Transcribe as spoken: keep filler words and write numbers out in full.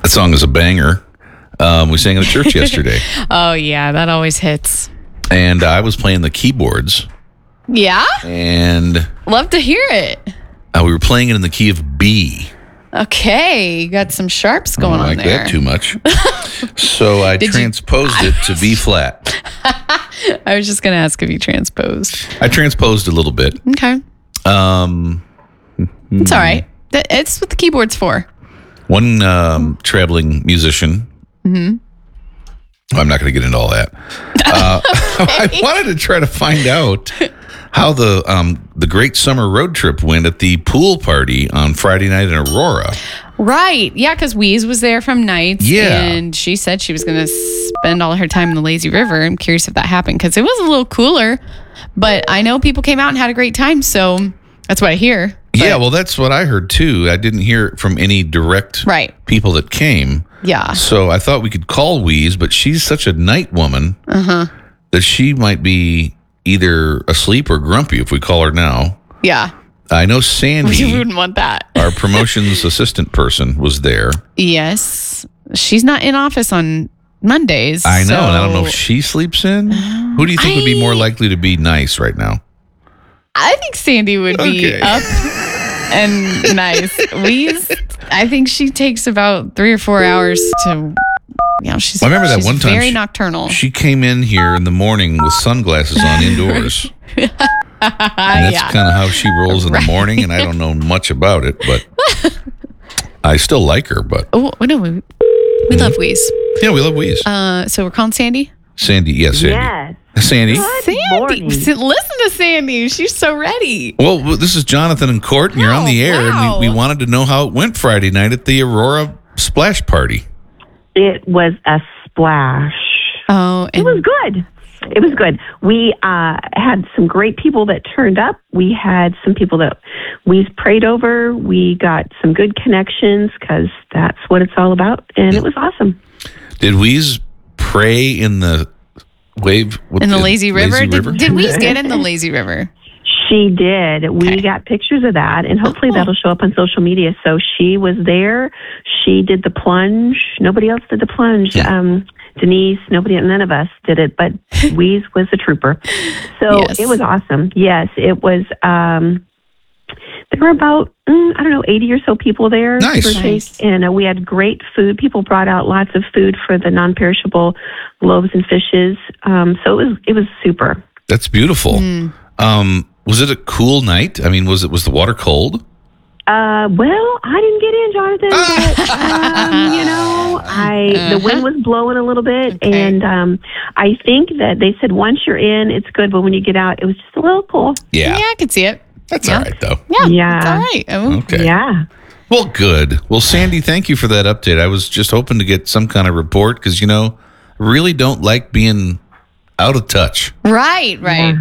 That song is a banger. Um, we sang at a church yesterday. Oh, yeah, that always hits. And I was playing the keyboards. Yeah? And Love to hear it. uh, we were playing it in the key of B. Okay, you got some sharps going I don't on like there. that too much. So I Did you- transposed it to B flat. I was just going to ask if you transposed. I transposed a little bit. Okay. Um, It's all right. That- It's what the keyboard's for. one um, traveling musician. Mm-hmm. I'm not going to get into all that. Uh, I wanted to try to find out how the um, the great summer road trip went at the pool party on Friday night in Aurora. Right. Yeah, because Wheeze was there from Nights. Yeah. And she said she was going to spend all her time in the lazy river. I'm curious if that happened because it was a little cooler. But I know people came out and had a great time. So that's what I hear. Yeah, well, that's what I heard too. I didn't hear it from any direct Right. people that came. Yeah. So I thought we could call Wheeze, but she's such a night woman Uh-huh. that she might be either asleep or grumpy if we call her now. Yeah. I know You Sandy, wouldn't want that. our promotions assistant person, was there. Yes. She's not in office on Mondays. I know, so- and I don't know if she sleeps in. Who do you think would be more I- likely to be nice right now? I think Sandy would be Okay. up and nice. Wheeze, I think she takes about three or four hours to, you know, she's, I remember that she's one time very she- nocturnal. She came in here in the morning with sunglasses on indoors. And that's yeah. kind of how she rolls in the morning, and I don't know much about it, but I still like her. But Oh, no, we, we love Wheeze. yeah, we love Wheeze. Uh, so we're calling Sandy? Sandy, yes, Sandy. Yes. Sandy. Sandy. morning. S- Listen to Sandy. She's so ready. Well, well, this is Jonathan and Court, and you're on the Oh, air, wow. and we, we wanted to know how it went Friday night at the Aurora Splash Party. It was a splash. Oh, It and was good. It was good. We uh, had some great people that turned up. We had some people that we prayed over. We got some good connections because that's what it's all about. And it was awesome. Did Wheeze pray in the wave? in the lazy river? Lazy Did, did we get in the lazy river? She did. We Okay. got pictures of that, and hopefully Oh. that'll show up on social media. So she was there. She did the plunge. Nobody else did the plunge. Um, Denise, nobody, none of us did it, but Wheeze was a trooper. So Yes. it was awesome. Yes, it was. Um, there were about, mm, I don't know, eighty or so people there. Nice. give or take. Nice. And uh, we had great food. People brought out lots of food for the non-perishable loaves and fishes. Um, so it was, it was super. That's beautiful. Hmm. Um, was it a cool night? I mean, was it was the water cold? Uh, well, I didn't get in, Jonathan. But, um, you know, I the wind was blowing a little bit, Okay. and um, I think that they said once you're in, it's good, but when you get out, it was just a little cool. Yeah, Yeah, I could see it. that's yeah. all right though. Yeah, Yeah. it's all right. Oh, Okay. Yeah. Well, good. Well, Sandy, thank you for that update. I was just hoping to get some kind of report because you know, I really don't like being out of touch. Right, right.